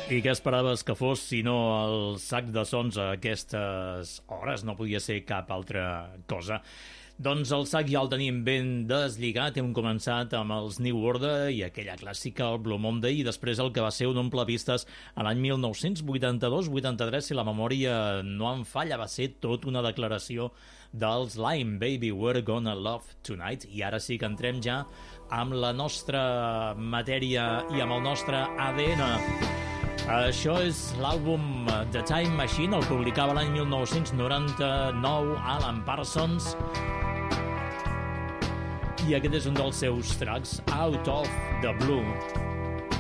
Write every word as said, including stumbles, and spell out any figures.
I què esperaves que fos, si no el sac de sons a aquestes hores? No podia ser cap altra cosa. Doncs el sac ja el tenim ben deslligat. Hem començat amb els New Order i aquella clàssica, el Blue Monday, i després el que va ser un omple pistes a l'any mil nou-cents vuitanta-dos vuitanta-tres, si la memòria no em falla, va ser tot una declaració dels Lime, Baby, We're Gonna Love Tonight. I ara sí que entrem ja amb la nostra matèria i amb el nostre A D N. Això és l'àlbum The Time Machine, el publicava l'any mil nou-cents noranta-nou Alan Parsons, i aquest és un dels seus tracks, Out of the Blue.